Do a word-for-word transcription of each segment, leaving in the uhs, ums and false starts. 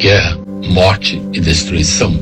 guerra, morte e destruição.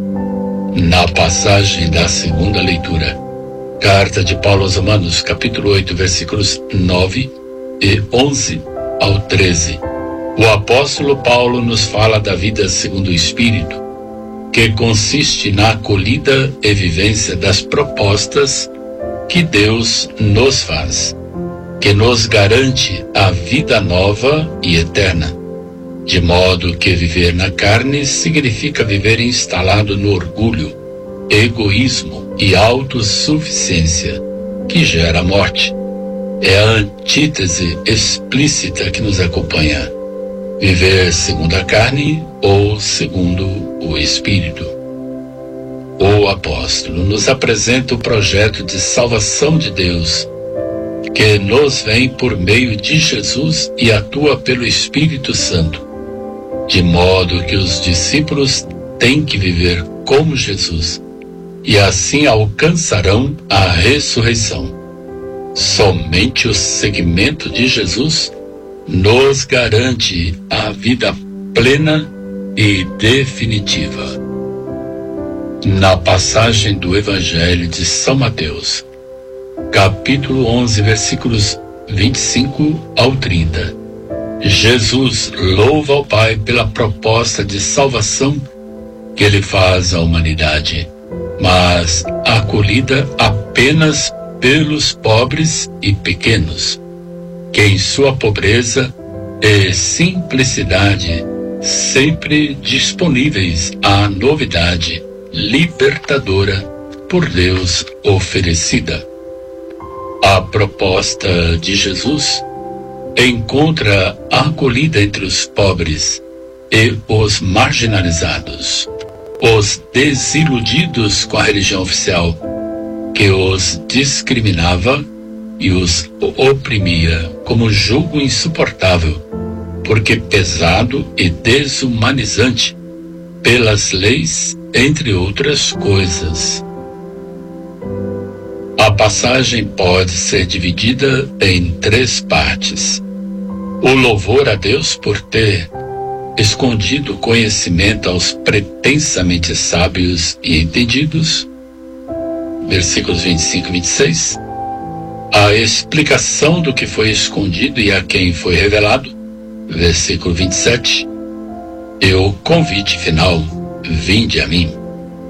Na passagem da segunda leitura, carta de Paulo aos Romanos, capítulo oito, versículos nove e onze ao treze, o apóstolo Paulo nos fala da vida segundo o Espírito, que consiste na acolhida e vivência das propostas que Deus nos faz, que nos garante a vida nova e eterna, de modo que viver na carne significa viver instalado no orgulho, egoísmo e autossuficiência, que gera morte. É a antítese explícita que nos acompanha: viver segundo a carne ou segundo o Espírito. O apóstolo nos apresenta o projeto de salvação de Deus, que nos vem por meio de Jesus e atua pelo Espírito Santo, de modo que os discípulos têm que viver como Jesus, e assim alcançarão a ressurreição. Somente o seguimento de Jesus nos garante a vida plena e definitiva. Na passagem do Evangelho de São Mateus, capítulo onze, versículos vinte e cinco ao trinta, Jesus louva ao Pai pela proposta de salvação que Ele faz à humanidade, mas acolhida apenas pelos pobres e pequenos, que em sua pobreza e simplicidade sempre disponíveis à novidade libertadora por Deus oferecida. A proposta de Jesus encontra acolhida entre os pobres e os marginalizados, os desiludidos com a religião oficial, que os discriminava e os oprimia como jugo insuportável, porque pesado e desumanizante pelas leis, entre outras coisas. A passagem pode ser dividida em três partes: o louvor a Deus por ter escondido o conhecimento aos pretensamente sábios e entendidos, versículos vinte e cinco e vinte e seis, a explicação do que foi escondido e a quem foi revelado, versículo vinte e sete, e o convite final: vinde a mim.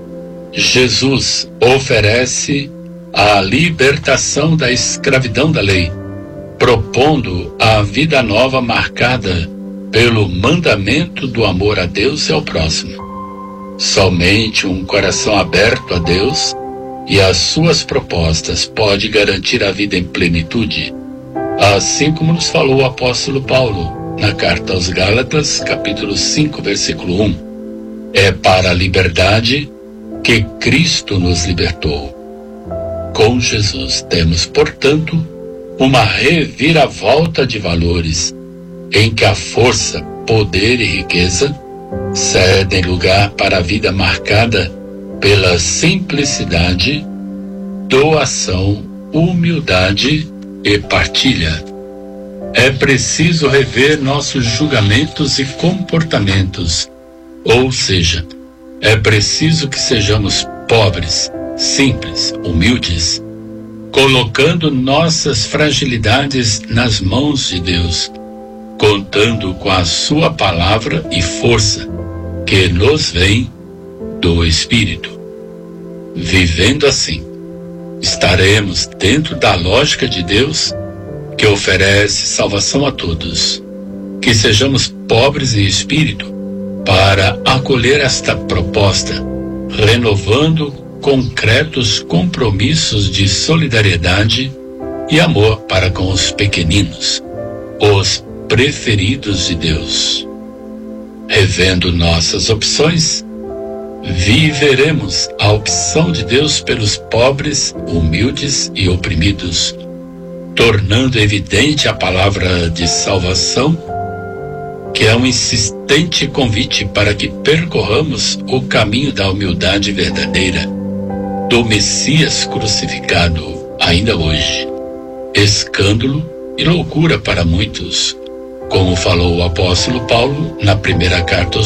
Jesus oferece a libertação da escravidão da lei, propondo a vida nova marcada pelo mandamento do amor a Deus e ao próximo. Somente um coração aberto a Deus e às suas propostas pode garantir a vida em plenitude, assim como nos falou o apóstolo Paulo na carta aos Gálatas, capítulo cinco, versículo um. É para a liberdade que Cristo nos libertou. Com Jesus temos, portanto, uma reviravolta de valores, em que a força, poder e riqueza cedem lugar para a vida marcada pela simplicidade, doação, humildade e partilha. É preciso rever nossos julgamentos e comportamentos, ou seja, é preciso que sejamos pobres, simples, humildes, colocando nossas fragilidades nas mãos de Deus, contando com a sua palavra e força, que nos vem do Espírito. Vivendo assim, estaremos dentro da lógica de Deus, que oferece salvação a todos. Que sejamos pobres em espírito para acolher esta proposta, renovando concretos compromissos de solidariedade e amor para com os pequeninos, os preferidos de Deus. Revendo nossas opções, viveremos a opção de Deus pelos pobres, humildes e oprimidos, tornando evidente a palavra de salvação, que é um insistente convite para que percorramos o caminho da humildade verdadeira, do Messias crucificado ainda hoje. Escândalo e loucura para muitos, como falou o apóstolo Paulo na primeira carta aos